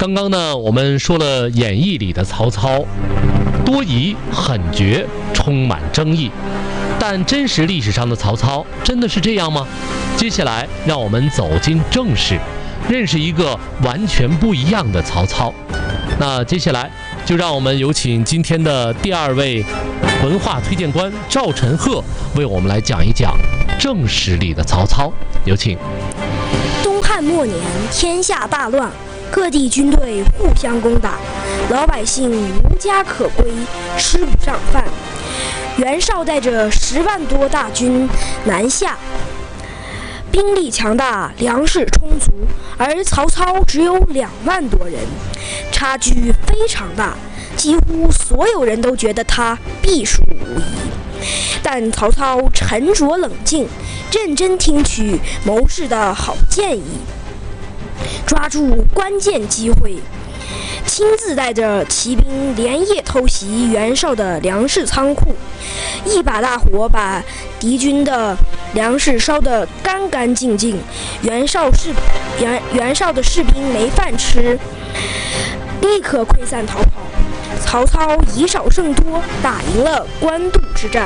刚刚呢，我们说了演义里的曹操，多疑、狠绝，充满争议。但真实历史上的曹操真的是这样吗？接下来让我们走进正史，认识一个完全不一样的曹操。那接下来就让我们有请今天的第二位文化推荐官赵晨鹤为我们来讲一讲正史里的曹操。有请。 东汉末年，天下大乱，各地军队互相攻打，老百姓无家可归，吃不上饭。袁绍带着10万多大军南下，兵力强大，粮食充足，而曹操只有2万多人，差距非常大，几乎所有人都觉得他必输无疑。但曹操沉着冷静，认真听取谋士的好建议，抓住关键机会，亲自带着骑兵连夜偷袭袁绍的粮食仓库，一把大火把敌军的粮食烧得干干净净，袁绍的士兵没饭吃，立刻溃散逃跑。曹操以少胜多，打赢了官渡之战，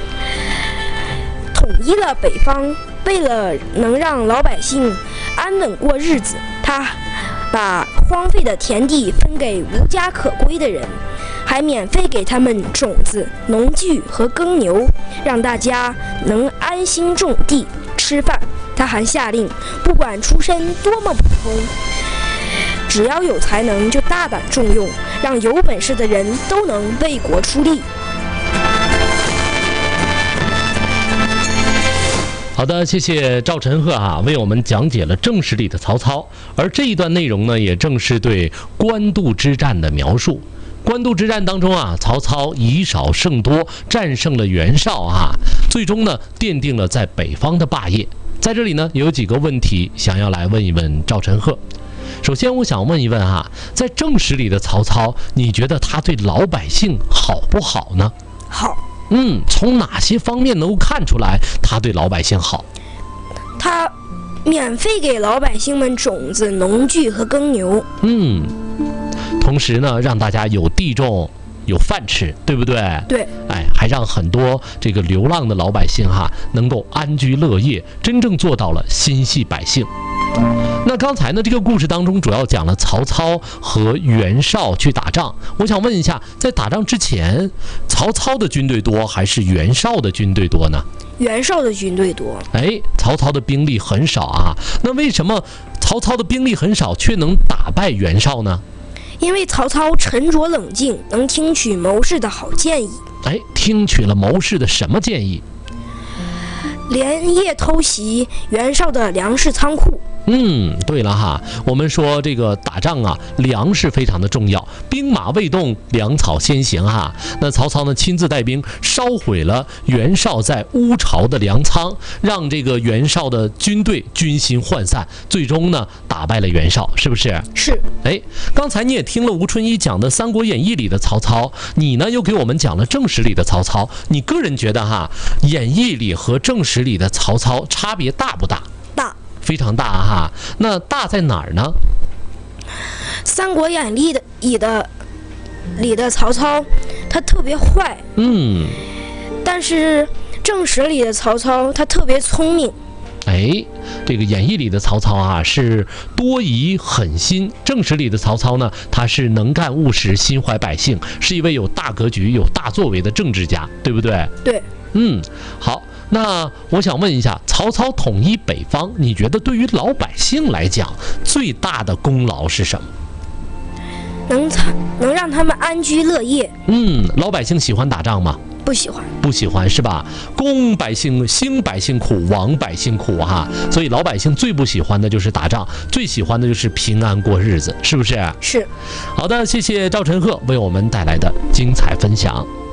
统一了北方。为了能让老百姓安稳过日子，他把荒废的田地分给无家可归的人，还免费给他们种子、农具和耕牛，让大家能安心种地吃饭。他还下令，不管出身多么普通，只要有才能就大胆重用，让有本事的人都能为国出力。 好的，谢谢赵晨鹤为我们讲解了正史里的曹操，而这一段内容呢，也正是对官渡之战的描述。官渡之战当中曹操以少胜多，战胜了袁绍最终呢，奠定了在北方的霸业。在这里呢，有几个问题想要来问一问赵晨鹤。首先，我想问一问在正史里的曹操，你觉得他对老百姓好不好呢？ 好。 从哪些方面能够看出来他对老百姓好？ 他免费给老百姓们种子、农具和耕牛。 同时呢，让大家有地种、有饭吃，对不对？ 对。 还让很多这个流浪的老百姓能够安居乐业，真正做到了心系百姓。那刚才呢，这个故事当中主要讲了曹操和袁绍去打仗。我想问一下，在打仗之前，曹操的军队多还是袁绍的军队多呢？ 袁绍的军队多。 曹操的兵力很少那为什么曹操的兵力很少却能打败袁绍呢？ 因为曹操沉着冷静，能听取谋士的好建议。 听取了谋士的什么建议？ 连夜偷袭袁绍的粮食仓库。 对了我们说这个打仗粮食非常的重要，兵马未动，粮草先行那曹操呢，亲自带兵烧毁了袁绍在乌巢的粮仓，让这个袁绍的军队军心涣散，最终呢打败了袁绍，是不是？ 是。 刚才你也听了吴春一讲的《三国演义》里的曹操，你呢又给我们讲了正史里的曹操，你个人觉得演义里和正史里的曹操差别大不大？ 大。 非常大那大在哪儿呢？ 《三国演义》里的曹操，他特别坏。但是正史里的曹操，他特别聪明。 这个演义里的曹操是多疑狠心，正史里的曹操呢，他是能干务实，心怀百姓，是一位有大格局、有大作为的政治家，对不对？ 对。 好。那我想问一下，曹操统一北方，你觉得对于老百姓来讲，最大的功劳是什么？ 能让他们安居乐业。 老百姓喜欢打仗吗？ 不喜欢。 不喜欢是吧？攻百姓兴百姓苦，亡百姓苦所以老百姓最不喜欢的就是打仗，最喜欢的就是平安过日子，是不是？ 是。 好的，谢谢赵晨鹤为我们带来的精彩分享。